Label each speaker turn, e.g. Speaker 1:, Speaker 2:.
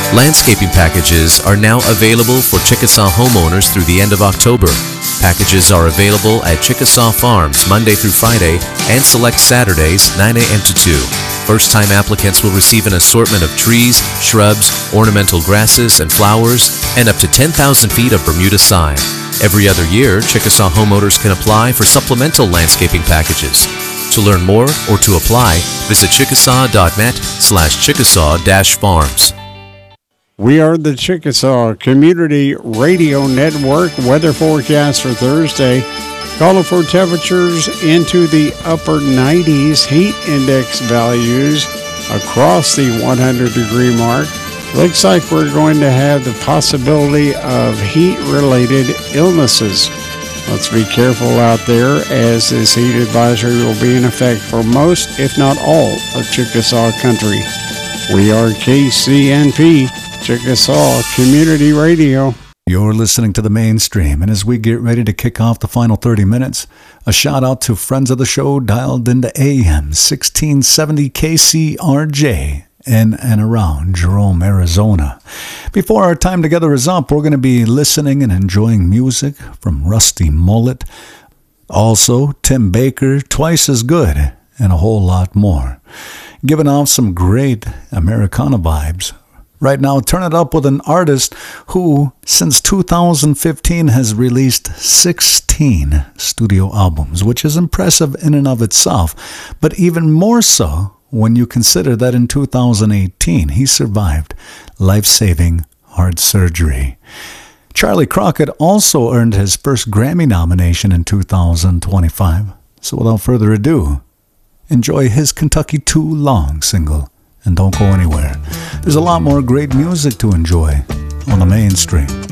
Speaker 1: Landscaping packages are now available for Chickasaw homeowners through the end of October. Packages are available at Chickasaw Farms Monday through Friday and select Saturdays 9 a.m. to 2. First-time applicants will receive an assortment of trees, shrubs, ornamental grasses, and flowers, and up to 10,000 feet of Bermuda sign. Every other year, Chickasaw homeowners can apply for supplemental landscaping packages. To learn more or to apply, visit chickasaw.net/Chickasaw-Farms.
Speaker 2: We are the Chickasaw Community Radio Network. Weather forecast for Thursday. Calling for temperatures into the upper 90s. Heat index values across the 100-degree mark. Looks like we're going to have the possibility of heat-related illnesses. Let's be careful out there, as this heat advisory will be in effect for most, if not all, of Chickasaw country. We are KCNP, Chickasaw Community Radio.
Speaker 3: You're listening to The Mainstream, and as we get ready to kick off the final 30 minutes, a shout-out to friends of the show dialed into AM 1670 KCRJ in and around Jerome, Arizona. Before our time together is up, we're going to be listening and enjoying music from Rusty Mullet, also Tim Baker, Twice as Good, and a whole lot more. Giving off some great Americana vibes. Right now, turn it up with an artist who, since 2015, has released 16 studio albums, which is impressive in and of itself, but even more so when you consider that in 2018, he survived life-saving heart surgery. Charlie Crockett also earned his first Grammy nomination in 2025. So without further ado, enjoy his Kentucky Too Long single. And don't go anywhere. There's a lot more great music to enjoy on The Mainstream.